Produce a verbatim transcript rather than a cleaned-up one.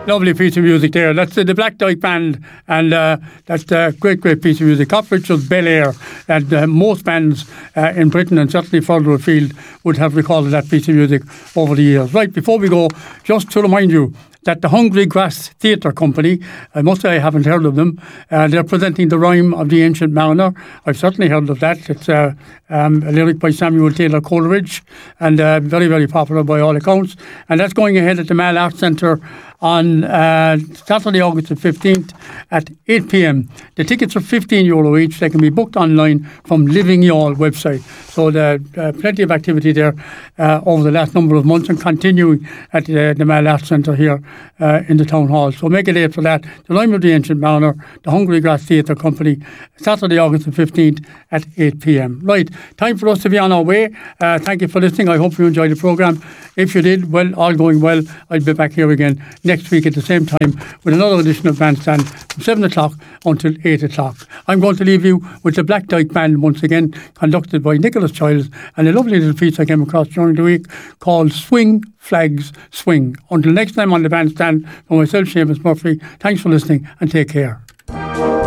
Lovely piece of music there. That's uh, the Black Dyke Band, and uh, that's a great, great piece of music. Cop Richards, Bel Air, and uh, most bands uh, in Britain and certainly further afield would have recorded that piece of music over the years. Right, before we go, just to remind you that the Hungry Grass Theatre Company, I must say I haven't heard of them, uh, they're presenting The Rime of the Ancient Mariner. I've certainly heard of that. It's uh, um, a lyric by Samuel Taylor Coleridge, and uh, very, very popular by all accounts. And that's going ahead at the Mall Arts Centre on uh, Saturday, August the fifteenth at eight p.m. The tickets are fifteen euro each. They can be booked online from Living Youghal website. So there's uh, plenty of activity there uh, over the last number of months and continuing at uh, the Mall Arts Centre here uh, in the Town Hall. So make a date for that. The Rime of the Ancient Mariner, the Hungry Grass Theatre Company, Saturday, August the fifteenth at eight p.m. Right, time for us to be on our way. Uh, thank you for listening. I hope you enjoyed the programme. If you did, well, all going well, I'll be back here again next week at the same time with another edition of Bandstand from seven o'clock until eight o'clock. I'm going to leave you with the Black Dyke Band once again, conducted by Nicholas Childs, and a lovely little piece I came across during the week called Swing Flags Swing. Until next time on the Bandstand, for myself, Seamus Murphy, thanks for listening and take care.